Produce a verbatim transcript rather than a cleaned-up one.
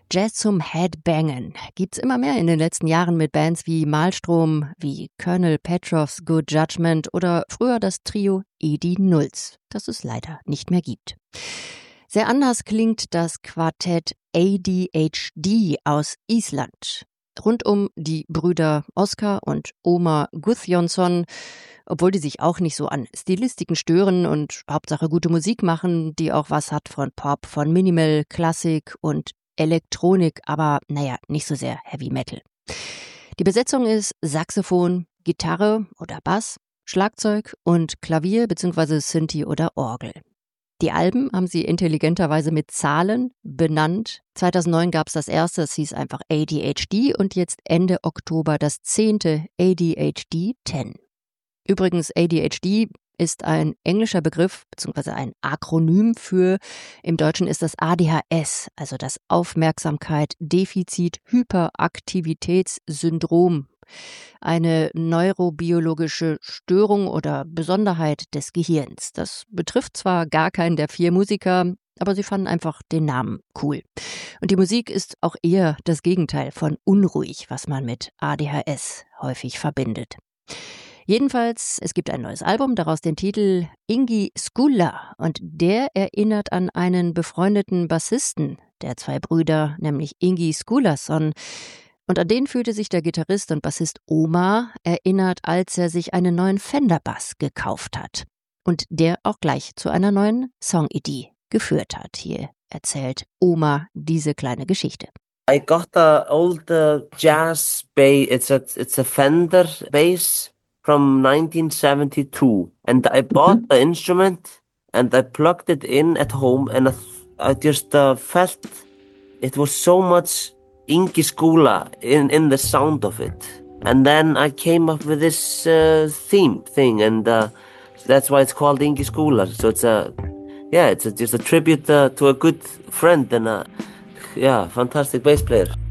Jazz zum Headbangen gibt's immer mehr in den letzten Jahren mit Bands wie Mahlstrom, wie Colonel Petrovs Good Judgment oder früher das Trio Edi Nulz, das es leider nicht mehr gibt. Sehr anders klingt das Quartett A D H D aus Island. Rund um die Brüder Oskar und Ómar Guðjónsson, obwohl die sich auch nicht so an Stilistiken stören und Hauptsache gute Musik machen, die auch was hat von Pop, von Minimal, Klassik und Elektronik, aber naja, nicht so sehr Heavy Metal. Die Besetzung ist Saxophon, Gitarre oder Bass, Schlagzeug und Klavier bzw. Synthi oder Orgel. Die Alben haben sie intelligenterweise mit Zahlen benannt. zweitausendneun gab es das erste, das hieß einfach A D H D und jetzt Ende Oktober das zehnte A D H D zehn. Übrigens, A D H D ist ein englischer Begriff bzw. ein Akronym für, im Deutschen ist das A D H S, also das Aufmerksamkeit-Defizit-Hyperaktivitätssyndrom. Eine neurobiologische Störung oder Besonderheit des Gehirns. Das betrifft zwar gar keinen der vier Musiker, aber sie fanden einfach den Namen cool. Und die Musik ist auch eher das Gegenteil von unruhig, was man mit A D H S häufig verbindet. Jedenfalls, es gibt ein neues Album, daraus den Titel Ingi Skúla und der erinnert an einen befreundeten Bassisten der zwei Brüder, nämlich Ingi Skúlason. Und an den fühlte sich der Gitarrist und Bassist Ómar erinnert, als er sich einen neuen Fender-Bass gekauft hat. Und der auch gleich zu einer neuen Songidee geführt hat. Hier erzählt Ómar diese kleine Geschichte. I got a old uh, jazz bass, it's a, it's a Fender bass from nineteen seventy-two. And I bought the instrument and I plugged it in at home and I, I just uh, felt it was so much Ingi Skúla in, in the sound of it. And then I came up with this uh, theme thing and uh, that's why it's called Ingi Skúla. So it's a, yeah, it's a, just a tribute uh, to a good friend and a, yeah, fantastic bass player.